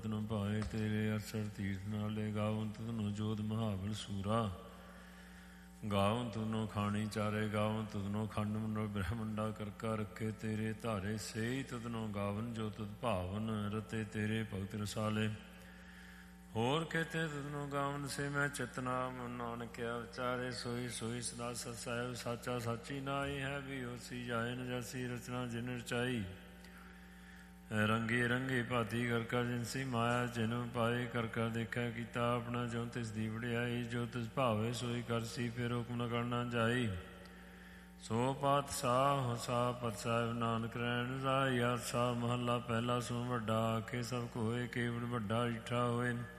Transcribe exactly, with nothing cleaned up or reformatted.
ਤਨੋ ਭਾਏ ਤੇਰੇ ਅਰਸਰ ਤੀਰਥ ਨਾਲੇ ਗਾਵਨ ਤਨੋ ਜੋਧ ਮਹਾਬਲ ਸੂਰਾ ਗਾਵਨ ਤੁਨੋ ਖਾਣੀ ਚਾਰੇ ਗਾਵਨ ਤੁਧਨੋ ਖੰਡ ਮੰਡਲ ਬ੍ਰਹਮੰਡਾ ਕਰਕਾ ਰੱਖੇ ਤੇਰੇ ਧਾਰੇ ਸੇਈ ਤਦਨੋ ਗਾਵਨ ਜੋ ਤੁਧ ਭਾਵਨ ਰਤੇ ਤੇਰੇ ਭਗਤ ਰਸਾਲੇ ਹੋਰ ਕਹਤੇ ਤਦਨੋ ਗਾਵਨ ਸੇ ਮੈਂ ਚਿਤਨਾਮ ਨਾਨਕਿਆ ਵਿਚਾਰੇ ਸੋਈ ਸੋਈ ਸਦਾ ਸਤ ਸਾਹਿਬ ਸਾਚਾ ਸਾਚੀ ਨਾਈ ਹੈ ਵੀ ਹੋਸੀ ਜਾਏ ਨ ਜੈਸੀ ਰਚਨਾ ਜਿਨ ਰਚਾਈ ਰੰਗੇ ਰੰਗੇ ਭਾਤੀ ਕਰ ਕਰ ਜਿਨਸੀ ਮਾਇਆ ਜਿਨ ਪਾਏ ਕਰ ਕਰ ਦੇਖਿਆ ਕੀਤਾ ਆਪਣਾ ਜੋ ਤਿਸ ਦੀ ਵਡਿਆਈ ਜੋ ਤਿਸ ਭਾਵੇ ਸੋਈ ਕਰਸੀ ਫਿਰ ਹੁਕਮ ਨ ਕਰਨਾ ਜਾਈ ਸੋ ਪਾਤਸ਼ਾਹ ਹਸਾ ਪਤ ਸਾਹਿਬ ਨਾਨਕ ਰਹਿਣ ਰਾਇਆ ਸਾ ਮਹੱਲਾ ਪਹਿਲਾ ਸੁਣ ਵੱਡਾ ਆਖੇ ਸਭ ਕੋਏ ਕੇਵਲ ਵੱਡਾ ਈਠਾ ਹੋਏ